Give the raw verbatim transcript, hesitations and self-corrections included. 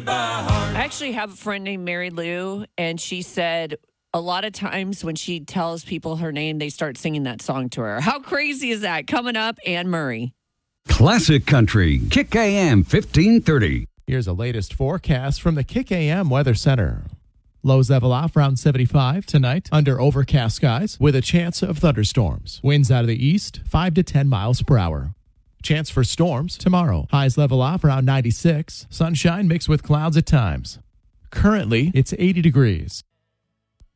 I actually have a friend named Mary Lou, and she said a lot of times when she tells people her name, they start singing that song to her. How crazy is that? Coming up, Anne Murray. Classic Country, Kick A M fifteen thirty. Here's the latest forecast from the Kick A M Weather Center. Lows level off around seventy-five tonight under overcast skies with a chance of thunderstorms. Winds out of the east, five to ten miles per hour. Chance for storms tomorrow. Highs level off around ninety-six. Sunshine mixed with clouds at times. Currently, it's eighty degrees.